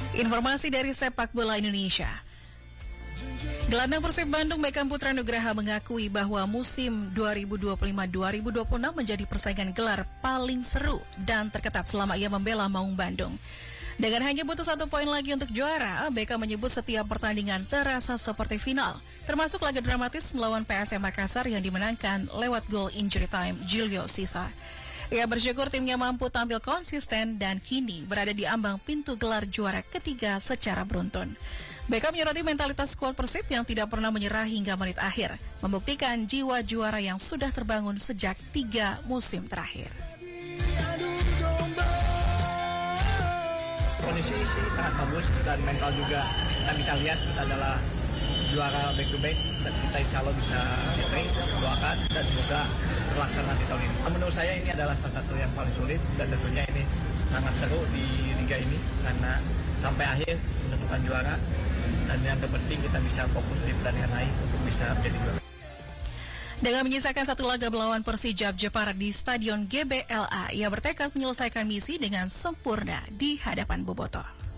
Informasi dari sepak bola Indonesia. Gelandang Persib Bandung Beckham Putra Nugraha mengakui bahwa musim 2025-2026 menjadi persaingan gelar paling seru dan terketat selama ia membela Maung Bandung. Dengan hanya butuh 1 poin lagi untuk juara, Beckham menyebut setiap pertandingan terasa seperti final, termasuk laga dramatis melawan PSM Makassar yang dimenangkan lewat gol injury time Julio Cesar. Ia bersyukur timnya mampu tampil konsisten dan kini berada di ambang pintu gelar juara ketiga secara beruntun. Beckham menyoroti mentalitas skuad Persib yang tidak pernah menyerah hingga menit akhir, membuktikan jiwa juara yang sudah terbangun sejak 3 musim terakhir. Kondisi sih sangat bagus dan mental juga. Kita bisa lihat kita adalah juara back to back dan kita insya Allah bisa hat-trick, doakan dan semoga terlaksana di tahun ini. Menurut saya ini adalah salah satu yang paling sulit dan tentunya ini sangat seru di liga ini karena sampai akhir menentukan juara dan yang terpenting kita bisa fokus di pertandingan lain untuk bisa menjadi juara. Dengan menyisakan 1 laga melawan Persijap Jepara di Stadion GBLA, ia bertekad menyelesaikan misi dengan sempurna di hadapan Bobotoh.